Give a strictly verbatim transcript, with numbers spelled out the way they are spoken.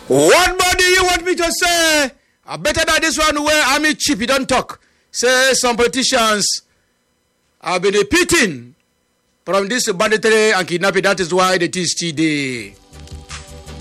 What more do you want me to say? I better than this one where army chief, you don't talk. Say some politicians have been repeating from this banditry and kidnapping. That is why the T S T day.